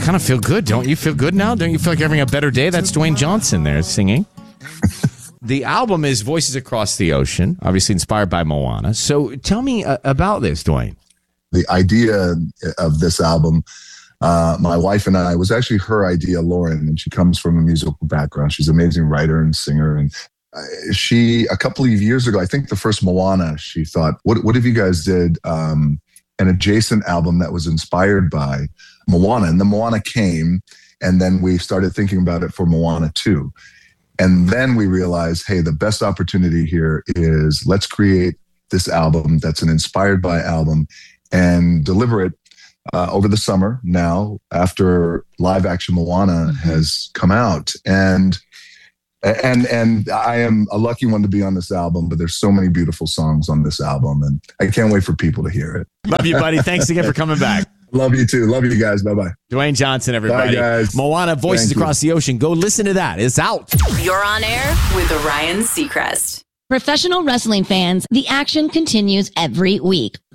kind of feel good, don't you? Feel good now? Don't you feel like you're having a better day? That's Dwayne Johnson there singing. The album is Voices Across the Ocean, obviously inspired by Moana. So tell me about this, Dwayne. The idea of this album, my wife and I, was actually her idea, Lauren, and she comes from a musical background. She's an amazing writer and singer. And she, a couple of years ago, I think the first Moana, she thought, what if you guys did an adjacent album that was inspired by Moana? And then Moana came, and then we started thinking about it for Moana 2. And then we realized, hey, the best opportunity here is let's create this album that's an inspired by album and deliver it over the summer now after live action Moana has come out. And I am a lucky one to be on this album, but there's so many beautiful songs on this album, and I can't wait for people to hear it. Love you, buddy. Thanks again for coming back. Love you too. Love you guys. Bye-bye. Dwayne Johnson, everybody. Bye, guys. Moana, Voices Across the Ocean. Go listen to that. It's out. You're on air with Ryan Seacrest. Professional wrestling fans, the action continues every week.